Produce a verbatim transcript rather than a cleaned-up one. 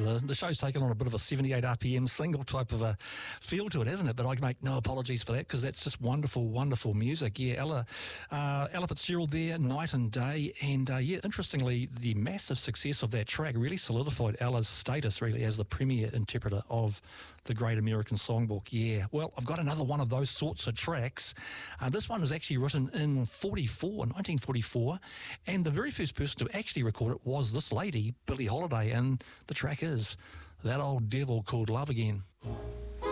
The, the show's taken on a bit of a seventy-eight R P M single type of a feel to it, hasn't it? But I make no apologies for that because that's just wonderful, wonderful music. Yeah, Ella, uh, Ella Fitzgerald there, Night and Day. And uh, yeah, interestingly, the massive success of that track really solidified Ella's status really as the premier interpreter of the Great American Songbook. Yeah, well, I've got another one of those sorts of tracks. Uh, this one was actually written in forty-four, nineteen forty-four, and the very first person to actually record it was this lady, Billie Holiday, and the track is That Old Devil Called Love Again.